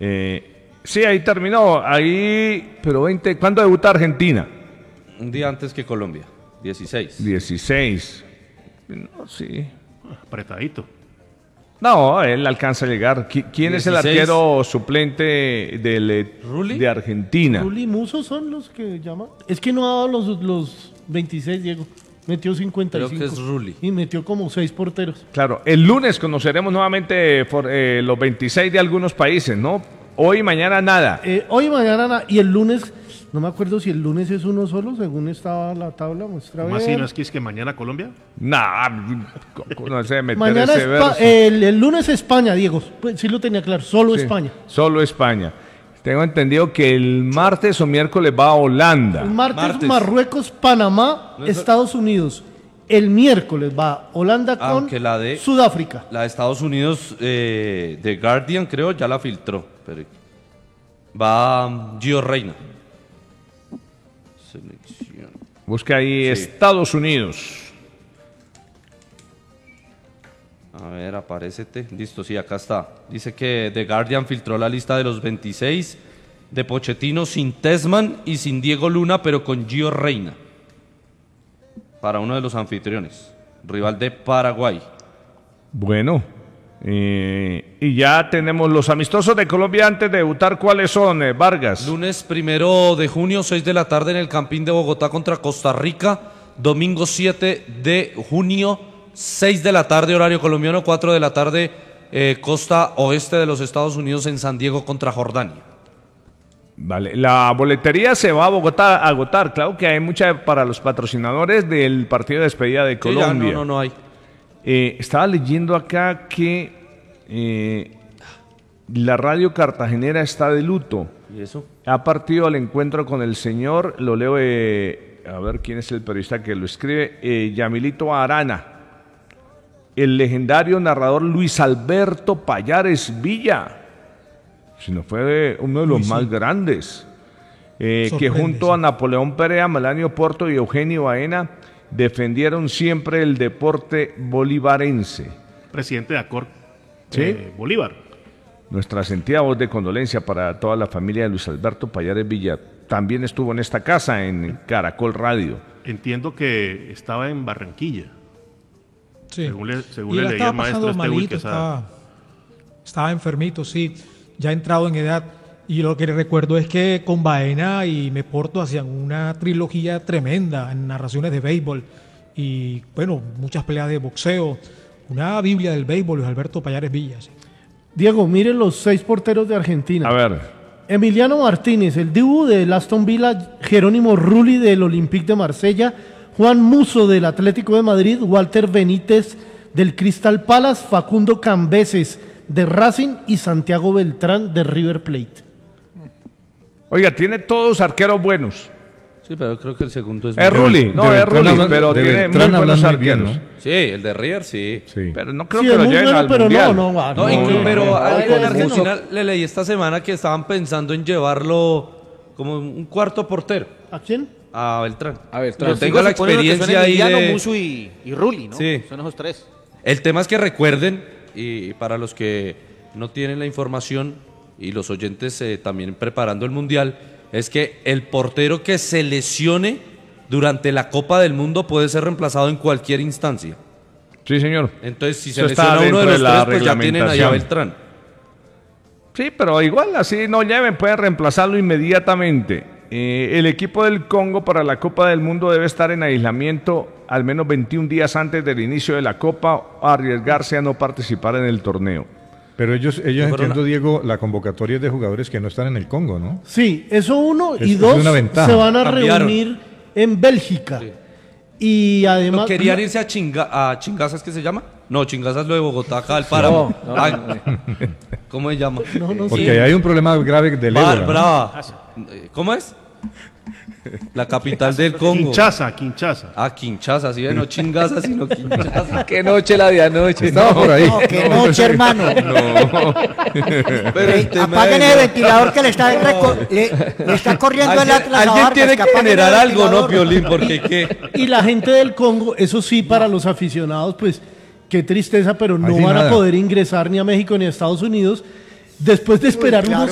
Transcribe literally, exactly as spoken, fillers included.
Eh, sí, ahí terminó, ahí, pero veinte, ¿cuándo debuta Argentina? Un día antes que Colombia, dieciséis. dieciséis. No, sí. Apretadito. No, él alcanza a llegar. ¿Qui- ¿Quién dieciséis? Es el arquero suplente del, ¿Rulli? de Argentina? Rulli y Musso son los que llaman. Es que no ha dado los, los veintiséis, Diego. Metió cincuenta y cinco. Creo que es Rulli. Y metió como seis porteros. Claro, el lunes conoceremos nuevamente por, eh, los veintiséis de algunos países, ¿no? Hoy y mañana nada. Eh, hoy y mañana nada. Y el lunes, no me acuerdo si el lunes es uno solo, según estaba la tabla. Muestra ¿Cómo ver. así? ¿No es que es que mañana Colombia? Nah, no sé, meter Mañana ese Espa- verso. el, el lunes España, Diego. Pues, sí lo tenía claro, solo Sí, España. Solo España. Tengo entendido que el martes o miércoles va a Holanda. El martes, Martes. Marruecos, Panamá, No es- Estados Unidos. El miércoles va Holanda con Aunque la de- Sudáfrica. La de Estados Unidos, eh, The Guardian, creo, ya la filtró. Pero va um, Gio Reina. Selección. Busca ahí Sí. Estados Unidos. A ver, aparécete. Listo, sí, acá está. Dice que The Guardian filtró la lista de los veintiséis de Pochettino sin Tessman y sin Diego Luna, pero con Gio Reina. Para uno de los anfitriones, rival de Paraguay. Bueno, eh, y ya tenemos los amistosos de Colombia antes de debutar. ¿Cuáles son, eh, Vargas? Lunes primero de junio, seis de la tarde en el Campín de Bogotá contra Costa Rica. Domingo siete de junio, seis de la tarde, horario colombiano, cuatro de la tarde, eh, costa oeste de los Estados Unidos en San Diego contra Jordania. Vale, la boletería se va a Bogotá a agotar. Claro que hay mucha para los patrocinadores del partido de despedida de Sí, Colombia. ya, no, no, no hay. Eh, estaba leyendo acá que eh, la radio cartagenera está de luto. ¿Y eso? Ha partido al encuentro con el señor, lo leo, eh, a ver quién es el periodista que lo escribe, eh, Yamilito Arana, el legendario narrador Luis Alberto Payares Villa, si no fue uno de los Uy, sí. más grandes, eh, que Sorprende, junto sí. a Napoleón Perea, Melanio Porto y Eugenio Baena defendieron siempre el deporte bolivarense. Presidente de Acor ¿Sí? eh, Bolívar. Nuestra sentida voz de condolencia para toda la familia de Luis Alberto Payares Villa. También estuvo en esta casa, en Caracol Radio. Entiendo que estaba en Barranquilla. Sí. Según le, según Y le él leí estaba al maestro pasando este Will malito, Quesada. estaba, estaba enfermito, sí, ya entrado en edad. Y lo que recuerdo es que con Baena y Me Porto hacían una trilogía tremenda en narraciones de béisbol y, bueno, muchas peleas de boxeo. Una biblia del béisbol, Luis Alberto Payares Villa. Sí. Diego, miren los seis porteros de Argentina. A ver, Emiliano Martínez, el Dibu del Aston Villa, Jerónimo Rulli del Olympique de Marsella, Juan Musso del Atlético de Madrid, Walter Benítez del Crystal Palace, Facundo Cambeses de Racing y Santiago Beltrán de River Plate. oiga, tiene todos arqueros buenos. Sí, pero creo que el segundo es... Es Rulli, no, de es Beltrán Rulli, hablan- pero de tiene Beltrán muy buenos hablan muy bien, arqueros. ¿no? Sí, el de River, sí. Sí. Pero no creo Sí, que es lo muy lleven bueno, al pero mundial. no, no va. No, No, inclu- no, pero no, algo no, en no, Argentina le leí esta semana que estaban pensando en llevarlo como un cuarto portero ¿A quién? a Beltrán. A ver, Yo tengo la experiencia ahí Emiliano, de... Musso y, y Rulli, ¿no? Sí. Son esos tres. El tema es que recuerden, y para los que no tienen la información y los oyentes eh, también preparando el Mundial, es que el portero que se lesione durante la Copa del Mundo puede ser reemplazado en cualquier instancia. Sí, señor. Entonces, si se Eso está lesiona uno de dentro los de la tres, pues ya tienen ahí a reglamentación. Beltrán. Sí, pero igual así no lleven, pueden reemplazarlo inmediatamente. Eh, el equipo del Congo para la Copa del Mundo debe estar en aislamiento al menos veintiún días antes del inicio de la Copa o arriesgarse a no participar en el torneo. Pero ellos, ellos fueron entiendo, Diego, la convocatoria es de jugadores que no están en el Congo, ¿no? Sí, eso uno. Es- y es dos, una ventaja. se van a Cambiaron. reunir en Bélgica. Sí. Y además... ¿No querían irse a, chinga, a Chingazas, que se llama? No, Chingazas es lo de Bogotá, acá al páramo. No, no, Ay, no, no. ¿Cómo se llama? No, no Porque sé. hay un problema grave del Bar- ébola, ¿no? Brava. Eh, ¿Cómo es? La capital del Congo. Quinchaza, Quinchaza. Ah, Kinshasa, sí, no Chingazas, sino Kinshasa. Qué noche la de anoche. Estaba por ahí. No, que noche, hermano. Pero el Eh, tema apaguen es- el ventilador que le está, reco- le, le está corriendo el Alguien, Atlas a alguien Vargas, tiene que apaguen el generar algo, ¿no, ventilador. Piolín? Porque qué. Y la gente del Congo, eso sí, para los aficionados, pues qué tristeza, pero no Ahí sí van nada. a poder ingresar ni a México ni a Estados Unidos después de esperar claro. unos